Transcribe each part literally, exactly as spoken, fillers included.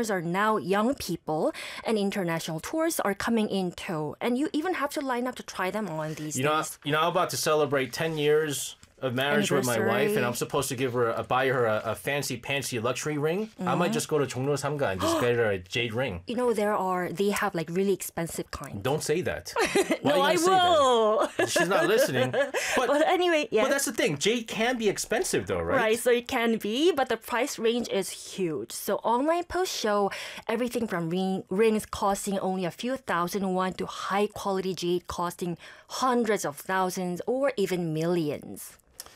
customers are now young people, and international tourists are coming in too. And you even have to line up to try them on these You know, days. you know, I'm about to celebrate ten years of marriage with my wife, and I'm supposed to give her a, buy her a, a fancy pantsy luxury ring. Mm-hmm. I might just go to 종로 삼가 and just get her a jade ring. You know, there are, they have like really expensive kinds. Don't say that. Why no, I will. She's not listening. But, but anyway, yeah. But that's the thing. Jade can be expensive though, right? Right, so it can be, but the price range is huge. So online posts show everything from ring, rings costing only a few thousand won to high quality jade costing hundreds of thousands or even millions.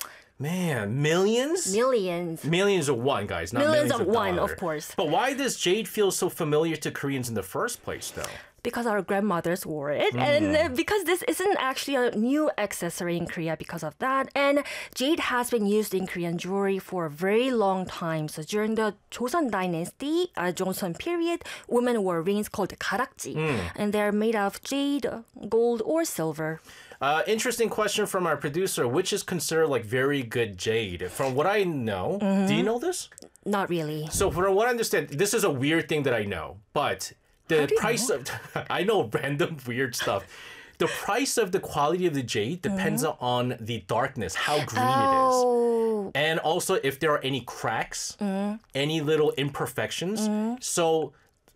Man, millions? Millions. Millions of one, guys, not millions, millions of, of one, dollar. of course. But why does jade feel so familiar to Koreans in the first place, though? Because our grandmothers wore it. Mm. And uh, because this isn't actually a new accessory in Korea because of that. And jade has been used in Korean jewelry for a very long time. So during the Joseon Dynasty, uh, Joseon period, women wore rings called garakji. Mm. And they're made of jade, gold, or silver. Uh, interesting question from our producer. Which is considered like very good jade? From what I know, mm-hmm. do you know this? Not really. So from what I understand, this is a weird thing that I know, but the price know? of I know random weird stuff. The price of the quality of the jade depends mm-hmm. on the darkness, how green oh. it is. And also if there are any cracks, mm. any little imperfections. Mm. So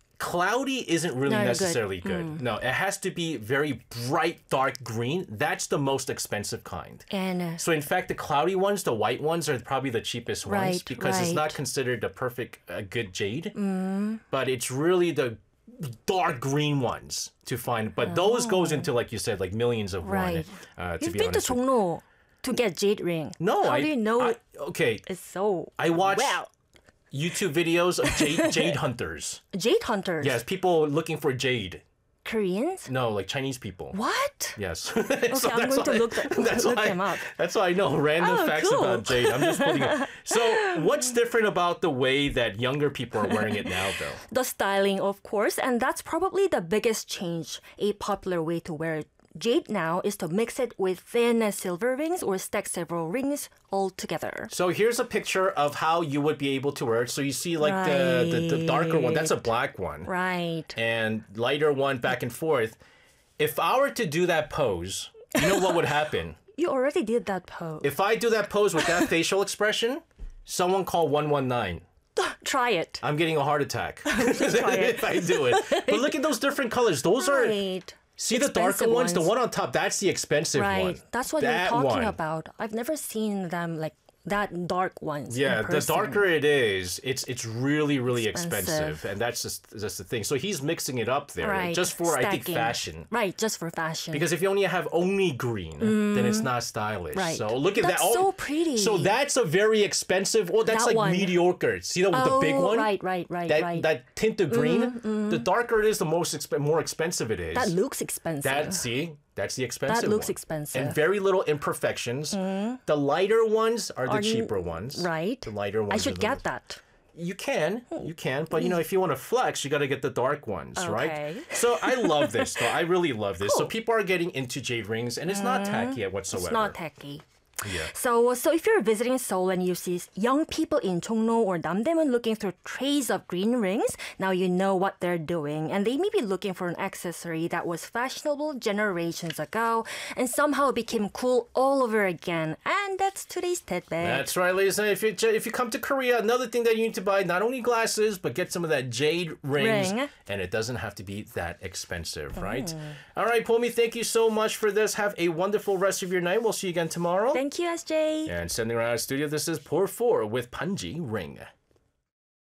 cloudy isn't really no, necessarily good. good. Mm. No, it has to be very bright, dark green. That's the most expensive kind. And uh, so in fact, the cloudy ones, the white ones, are probably the cheapest ones right, because right. it's not considered the perfect, uh, good jade. Mm. But it's really the dark green ones to find. But oh. those goes into, like you said, like millions of right. won. Uh, to You've be been honest to 종로 to get jade ring. No, How I, do you know? I, okay, it's so I watch well. YouTube videos of jade, jade hunters. Jade hunters? Yes, people looking for jade. Koreans? No, like Chinese people. What? Yes. Okay, so I'm going to I, look, that's look why, them up. That's why I know random oh, facts cool. about jade. I'm just putting it. So what's different about the way that younger people are wearing it now, though? The styling, of course, and that's probably the biggest change. A popular way to wear jade now is to mix it with thin silver rings or stack several rings all together. So here's a picture of how you would be able to wear it. So you see like right. the, the, the darker one, that's a black one. Right. And lighter one back and forth. If I were to do that pose, you know what would happen? You already did that pose. If I do that pose with that facial expression, someone call one one nine. Try it. I'm getting a heart attack Try it. if I do it. But look at those different colors. Those right. are... See the darker ones? ones? The one on top, that's the expensive right. one. Right, that's what that you're talking one. about. I've never seen them like that dark ones. Yeah, the darker it is, it's it's really, really expensive. expensive. And that's just, just the thing. So he's mixing it up there right. just for, Stacking. I think, fashion. Right, just for fashion. Because if you only have only green, mm. then it's not stylish. Right. So look at that's that. That's so pretty. So that's a very expensive, oh, that's that like one. mediocre. See the, oh, the big one? Right, right, right, that, right. That tint of green, mm, mm. the darker it is, the most exp more expensive it is. That looks expensive. That, see? That's the expensive That looks one. expensive. And very little imperfections. Mm. The lighter ones are the are cheaper ones. Right. The lighter ones. I should are get the, that. You can. You can. But, you know, if you want to flex, you got to get the dark ones, okay. right? So I love this, though. I really love this. Cool. So people are getting into jade rings, and it's mm. not tacky whatsoever. It's not tacky. Yeah. So, so if you're visiting Seoul and you see young people in Chongno or Namdaemun looking through trays of green rings, now you know what they're doing. And they may be looking for an accessory that was fashionable generations ago and somehow became cool all over again. And that's today's tidbit. That's right, ladies and gentlemen. If you, if you come to Korea, another thing that you need to buy, not only glasses, but get some of that jade rings. Ring. And it doesn't have to be that expensive, right? Mm. All right, Pomi, thank you so much for this. Have a wonderful rest of your night. We'll see you again tomorrow. Thank you, S J. And sending around our studio, this is Pour Four with Panji Ring.